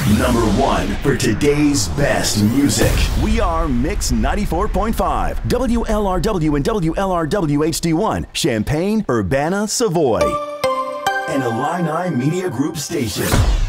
Number one for today's best music. We are Mix 94.5, WLRW and WLRW HD1, Champaign, Urbana, Savoy. An Illini Media Group station.